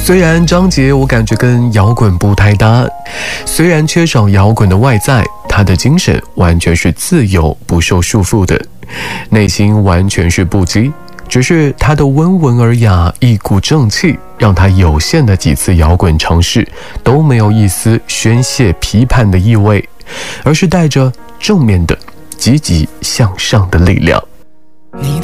虽然张杰我感觉跟摇滚不太搭，虽然缺少摇滚的外在，他的精神完全是自由不受束缚的，内心完全是不羁，只是他的温文尔雅一股正气，让他有限的几次摇滚尝试都没有一丝宣泄批判的意味，而是带着正面的积极向上的力量。 你